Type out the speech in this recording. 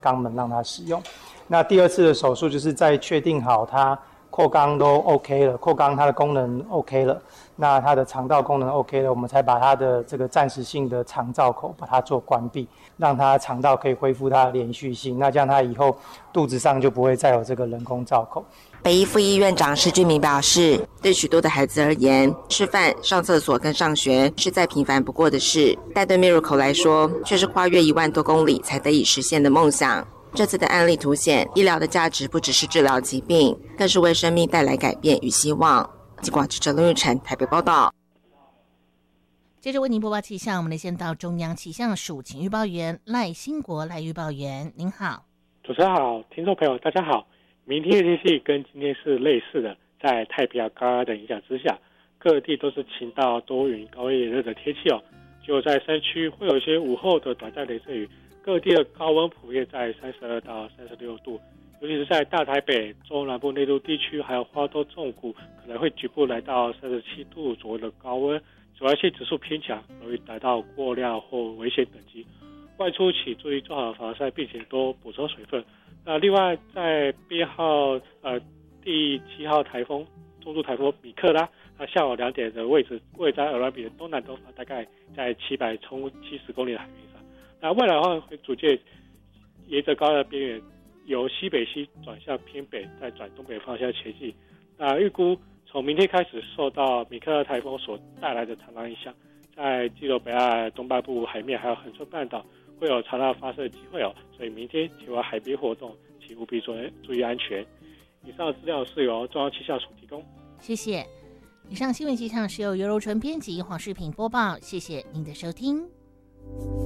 肛门让他使用。那第二次的手术就是在确定好他扩肛都 OK 了，扩肛它的功能 OK 了，那它的肠道功能 OK 了，我们才把它的这个暂时性的肠造口把它做关闭，让它肠道可以恢复它的连续性，那这样它以后肚子上就不会再有这个人工造口。 北医副医院长施俊明表示，对许多的孩子而言，吃饭、上厕所跟上学是再平凡不过的事，但对 Miracle 来说，却是跨越1万多公里才得以实现的梦想。这次的案例凸显，医疗的价值不只是治疗疾病，更是为生命带来改变与希望。记广记者陆玉成台北报道。 接着为您播报气象，我们先到中央气象署请预报员赖兴国赖预报员，您好。 主持人好，听众朋友大家好。明天的天气跟今天是类似的，在太平洋高压的影响之下，各地都是晴到多云、高炎热的天气哦。就在山区会有一些午后的短暂雷阵雨。各地的高温普遍在32到36度，尤其是在大台北、中南部内陆地区，还有花东纵谷，可能会局部来到37度左右的高温。紫外线指数偏强，容易达到过量或危险等级。外出请注意做好防晒，并且多补充水分。那另外，在编号第7号台风中度台风米克拉，它下午2点的位置位在鹅銮比的东南东方，大概在770公里的海面上。那未来的话会逐渐沿着高压边缘由西北西转向偏北，再转东北方向前进。那预估从明天开始受到米克拉台风所带来的长浪影响，在基隆北岸东半部海面还有恒春半岛会有长浪发生的机会哦，所以明天前往海边活动请务必注意安全。以上资料是由中央气象署提供。 谢谢。以上新闻气象是由尤柔纯编辑，黄世平播报，谢谢您的收听。